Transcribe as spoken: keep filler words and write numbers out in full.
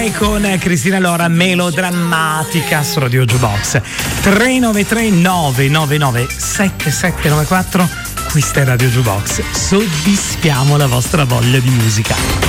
Re con Cristina Lora, melodrammatica su Radio Jukebox. tre nove tre nove nove nove sette sette nove quattro. Questa è Radio Jukebox. Soddisfiamo la vostra voglia di musica.